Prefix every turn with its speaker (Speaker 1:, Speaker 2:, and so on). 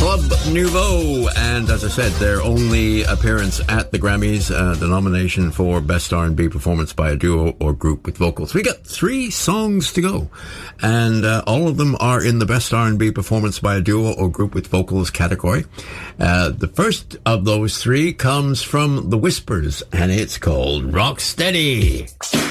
Speaker 1: Club Nouveau, and as I said, their only appearance at the Grammys, the nomination for Best R&B Performance by a Duo or Group with Vocals. We got 3 songs to go, and all of them are in the Best R&B Performance by a Duo or Group with Vocals category. The first of those 3 comes from The Whispers, and it's called Rock Steady.